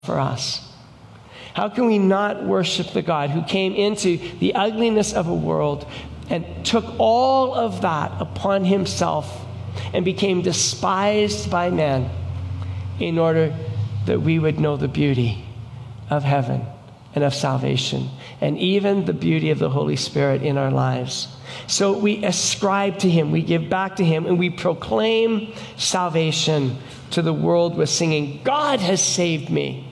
for us? How can we not worship the God who came into the ugliness of a world and took all of that upon himself and became despised by men in order that we would know the beauty of heaven and of salvation and even the beauty of the Holy Spirit in our lives? So we ascribe to him, we give back to him, and we proclaim salvation to the world with singing, God has saved me.